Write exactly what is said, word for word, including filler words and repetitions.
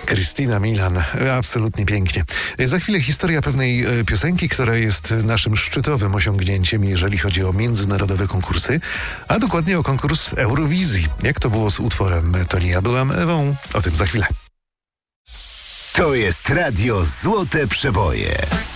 Krystyna Milan, absolutnie pięknie. Za chwilę historia pewnej piosenki, która jest naszym szczytowym osiągnięciem, jeżeli chodzi o międzynarodowe konkursy, a dokładnie o konkurs Eurowizji. Jak to było z utworem To nie ja byłam Ewą? O tym za chwilę. To jest Radio Złote Przeboje.